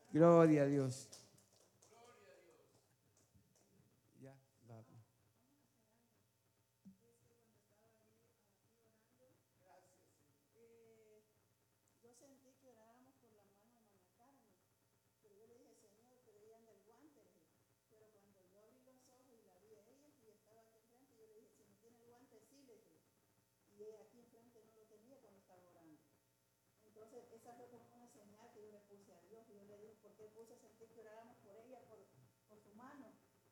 Gloria a Dios. Ya, va. Yo sentí que orábamos por la mano de Mama Carmen, pero yo le dije, Señor, pero ella anda el guante, le dije. Pero cuando yo abrí los ojos y la vi a ella y estaba aquí enfrente, yo le dije, si no tiene el guante, sí, le dije. Y ella aquí enfrente no lo tenía cuando estaba orando. Entonces, esa fue como una señal que yo le puse a Dios. Y yo le dije, ¿por qué puse a sentir que oráramos por ella, por su mano?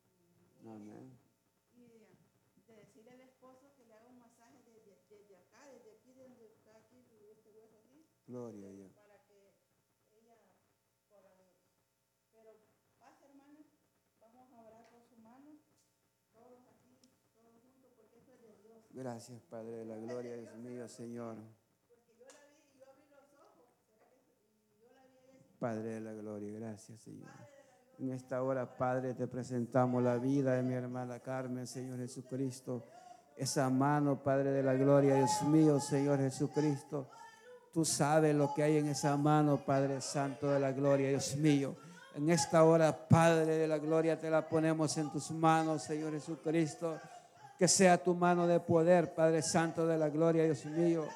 Amén. Y de decirle al esposo que le haga un masaje desde acá, desde aquí, de donde está aquí, este hueso aquí. Gloria a Dios. Para que ella pueda ver. Pero paz, hermana, vamos a orar por su mano, todos aquí, todos juntos, porque esto es de Dios. Gracias, Padre de la gloria, Dios mío, Señor. Porque yo la vi y yo abrí los ojos, y yo la vi a ella. Padre de la gloria, gracias, Señor. En esta hora, Padre, te presentamos la vida de mi hermana Carmen, Señor Jesucristo. Esa mano, Padre de la gloria, Dios mío, Señor Jesucristo. Tú sabes lo que hay en esa mano, Padre Santo de la gloria, Dios mío. En esta hora, Padre de la gloria, te la ponemos en tus manos, Señor Jesucristo. Que sea tu mano de poder, Padre Santo de la gloria, Dios mío.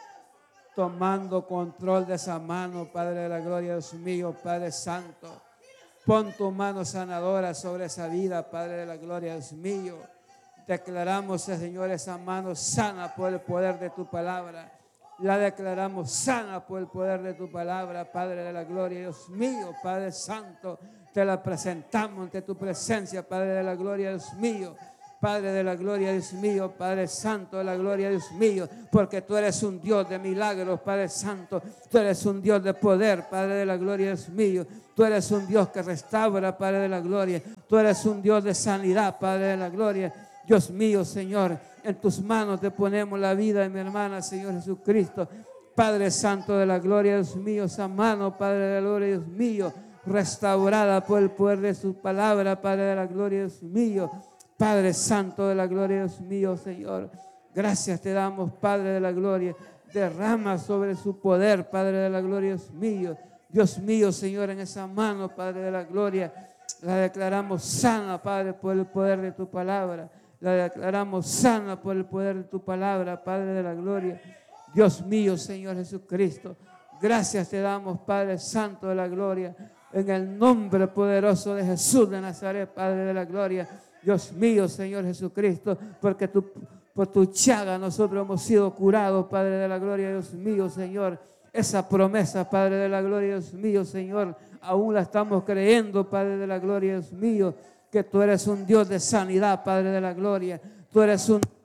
Tomando control de esa mano, Padre de la gloria, Dios mío, Padre Santo. Pon tu mano sanadora sobre esa vida, Padre de la gloria, Dios mío. Declaramos, Señor, esa mano sana por el poder de tu palabra. La declaramos sana por el poder de tu palabra, Padre de la gloria, Dios mío, Padre Santo. Te la presentamos ante tu presencia, Padre de la gloria, Dios mío. Padre de la gloria, Dios mío, Padre Santo de la gloria, Dios mío, porque tú eres un Dios de milagros, Padre Santo, tú eres un Dios de poder, Padre de la gloria, Dios mío, tú eres un Dios que restaura, Padre de la gloria, tú eres un Dios de sanidad, Padre de la gloria, Dios mío, Señor, en tus manos te ponemos la vida de mi hermana, Señor Jesucristo, Padre Santo de la gloria, Dios mío, esa mano, Padre de la gloria, Dios mío, restaurada por el poder de su palabra, Padre de la gloria, Dios mío, Padre Santo de la gloria, Dios mío, Señor. Gracias te damos, Padre de la gloria. Derrama sobre su poder, Padre de la gloria, Dios mío. Dios mío, Señor, en esa mano, Padre de la gloria, la declaramos sana, Padre, por el poder de tu palabra. La declaramos sana por el poder de tu palabra, Padre de la gloria. Dios mío, Señor Jesucristo. Gracias te damos, Padre Santo de la gloria. En el nombre poderoso de Jesús de Nazaret, Padre de la gloria. Dios mío, Señor Jesucristo, porque por tu chaga nosotros hemos sido curados, Padre de la gloria, Dios mío, Señor. Esa promesa, Padre de la gloria, Dios mío, Señor, aún la estamos creyendo, Padre de la gloria, Dios mío, que tú eres un Dios de sanidad, Padre de la gloria. Tú eres un